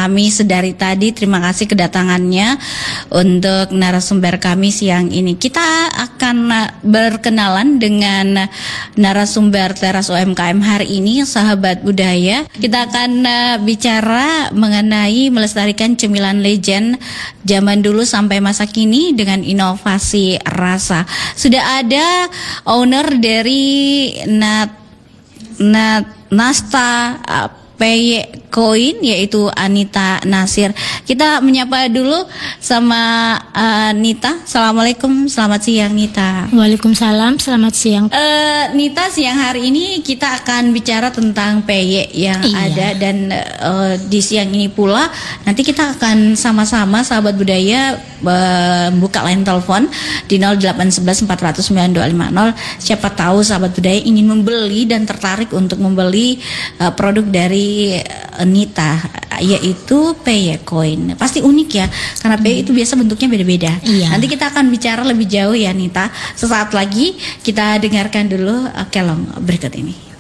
kami sedari tadi. Terima kasih kedatangannya untuk narasumber kami siang ini. Kita akan berkenalan dengan narasumber Teras UMKM hari ini, sahabat budaya. Kita akan bicara mengenai melestarikan cemilan legend zaman dulu sampai masa kini dengan inovasi rasa. Sudah ada owner dari Nasta PY Coin, yaitu Anita Nasir. Kita menyapa dulu sama Nita. Assalamualaikum, selamat siang Nita. Waalaikumsalam, selamat siang. Nita, siang hari ini kita akan bicara tentang PY yang ada, dan di siang ini pula nanti kita akan sama-sama sahabat budaya buka line telepon di 0811 400 9250. Siapa tahu sahabat budaya ingin membeli dan tertarik untuk membeli produk dari Nita, yaitu PY Coin. Pasti unik ya, karena PY itu biasa bentuknya beda-beda. Nanti kita akan bicara lebih jauh ya Nita. Sesaat lagi kita dengarkan dulu kelong berikut ini.